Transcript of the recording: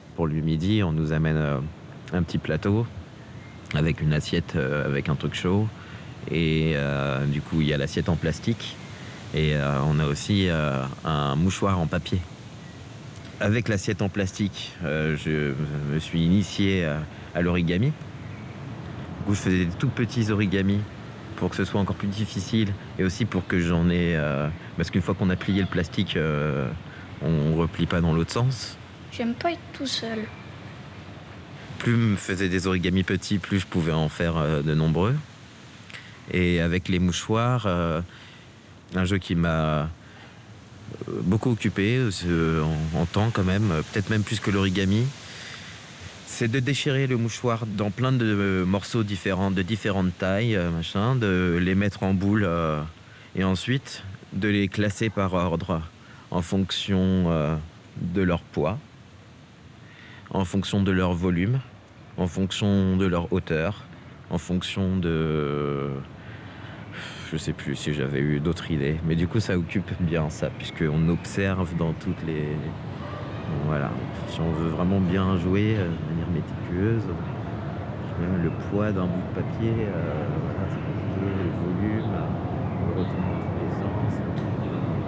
pour le midi, on nous amène un petit plateau avec une assiette avec un truc chaud. Et du coup, il y a l'assiette en plastique. Et on a aussi un mouchoir en papier. Avec l'assiette en plastique, je me suis initié à l'origami. Du coup, je faisais des tout petits origamis pour que ce soit encore plus difficile et aussi pour que j'en ai... parce qu'une fois qu'on a plié le plastique, on replie pas dans l'autre sens. J'aime pas être tout seul. Plus je me faisais des origamis petits, plus je pouvais en faire de nombreux. Et avec les mouchoirs, un jeu qui m'a beaucoup occupé en temps quand même, peut-être même plus que l'origami, c'est de déchirer le mouchoir dans plein de morceaux différents, de différentes tailles, de les mettre en boule et ensuite de les classer par ordre en fonction de leur poids, en fonction de leur volume, en fonction de leur hauteur, en fonction de... Je sais plus si j'avais eu d'autres idées, mais du coup ça occupe bien ça, puisqu'on observe dans toutes les... Voilà, si on veut vraiment bien jouer de manière méticuleuse, le poids d'un bout de papier, voilà, c'est compliqué, le volume, on le retourne dans tous les sens.